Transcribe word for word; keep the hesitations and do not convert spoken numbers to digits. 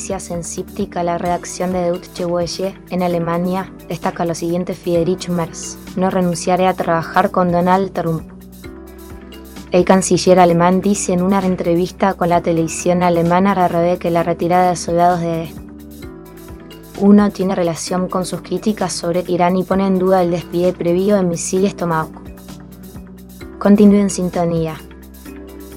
noticias en Siptic, la redacción de Deutsche Welle en Alemania, destaca lo siguiente Friedrich Merz: no renunciaré a trabajar con Donald Trump. El canciller alemán dice en una entrevista con la televisión alemana R R B que la retirada de soldados de uno tiene relación con sus críticas sobre Irán y pone en duda el despliegue previo de misiles Tomahawk. Continúe en sintonía.